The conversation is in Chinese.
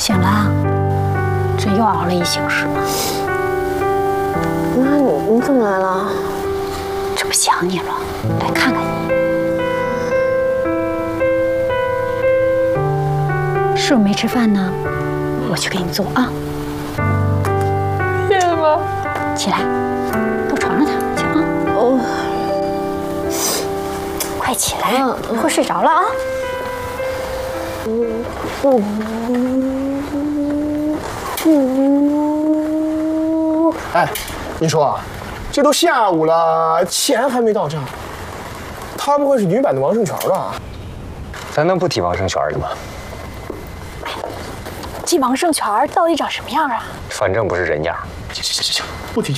醒了，这又熬了一宿是吗？ 妈，你怎么来了？ 这不想你了，来看看你。是不是没吃饭呢？我去给你做啊。 谢谢妈。 起来，到床上躺去啊。 哦， 快起来，会睡着了啊。 哎，你说，这都下午了，钱还没到账，他不会是女版的王胜全吧？ 咱能不提王胜全的吗？ 这王胜全到底长什么样啊？ 反正不是人样。 行，不提就。